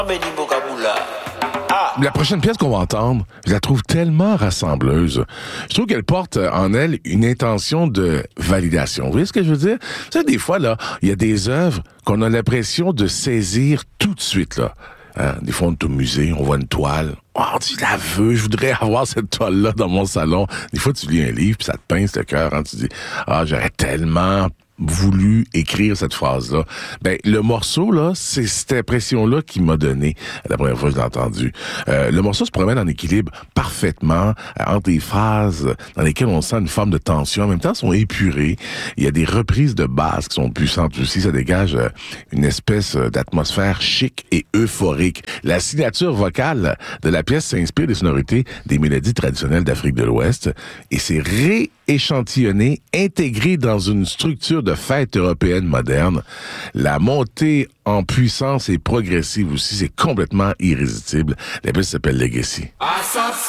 La prochaine pièce qu'on va entendre, je la trouve tellement rassembleuse. Je trouve qu'elle porte en elle une intention de validation. Vous voyez ce que je veux dire? Vous savez, des fois, là, il y a des œuvres qu'on a l'impression de saisir tout de suite, là. Hein? Des fois, on est au musée, on voit une toile. Oh, tu la veux, je voudrais avoir cette toile-là dans mon salon. Des fois, tu lis un livre, puis ça te pince le cœur. Hein? Tu dis, j'aurais tellement voulu écrire cette phrase-là. Ben, le morceau, là, c'est cette impression-là qui m'a donné la première fois que je l'ai entendu. Le morceau se promène en équilibre parfaitement entre des phrases dans lesquelles on sent une forme de tension. En même temps, elles sont épurées. Il y a des reprises de basses qui sont puissantes aussi. Ça dégage une espèce d'atmosphère chic et euphorique. La signature vocale de la pièce s'inspire des sonorités des mélodies traditionnelles d'Afrique de l'Ouest et c'est rééchantillonné, intégré dans une structure de fête européenne moderne. La montée en puissance est progressive aussi, c'est complètement irrésistible. La pièce s'appelle Legacy.